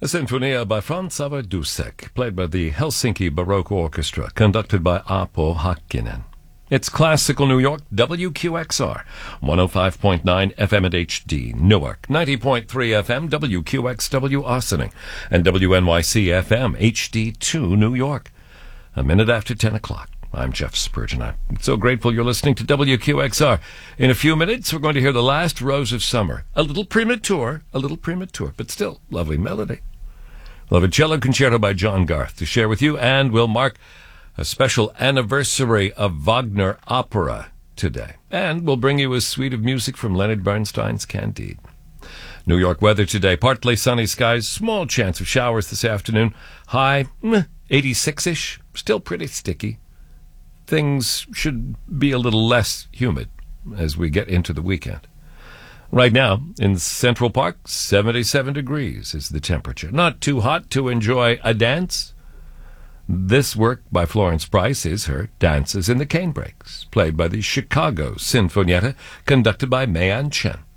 A Sinfonia by Frans-Sava Dusek, played by the Helsinki Baroque Orchestra, conducted by Aapo Hakkinen. It's classical New York, WQXR, 105.9 FM at HD, Newark, 90.3 FM, WQXW Ossining, and WNYC FM, HD2, New York. A minute after 10 o'clock. I'm Jeff Spurgeon. I'm so grateful you're listening to WQXR. In a few minutes, we're going to hear The Last Rose of Summer. A little premature, but still lovely melody. We'll have a cello concerto by John Garth to share with you, and we'll mark a special anniversary of Wagner opera today. And we'll bring you a suite of music from Leonard Bernstein's Candide. New York weather today, partly sunny skies, small chance of showers this afternoon. High, 86-ish, still pretty sticky. Things should be a little less humid as we get into the weekend. Right now, in Central Park, 77 degrees is the temperature. Not too hot to enjoy a dance. This work by Florence Price is her Dances in the Canebrakes, played by the Chicago Sinfonietta, conducted by Mayan Chen.